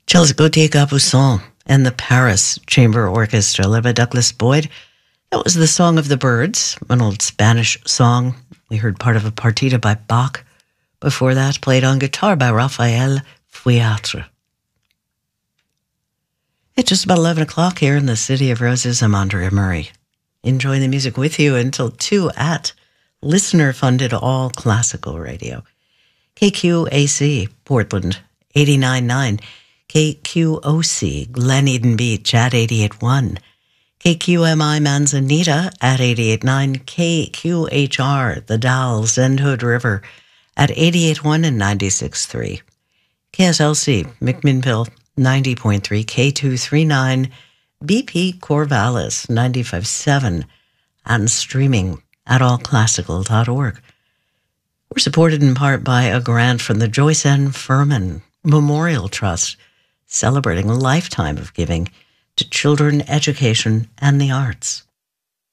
Charles Gauthier-Capuçon and the Paris Chamber Orchestra, led by Douglas Boyd. That was the Song of the Birds, an old Spanish song. We heard part of a partita by Bach. Before that, played on guitar by Raphael Fouillatre. It's just about 11 o'clock here in the City of Roses. I'm Andrea Murray, enjoying the music with you until 2 at listener-funded all classical radio. KQAC, Portland, 89.9. KQOC, Glen Eden Beach at 88.1. KQMI Manzanita at 88.9. KQHR, The Dalles and Hood River at 88.1 and 96.3. KSLC, McMinnville, 90.3. K239, BP Corvallis, 95.7. And streaming at allclassical.org. We're supported in part by a grant from the Joyce N. Furman Memorial Trust, celebrating a lifetime of giving to children, education, and the arts.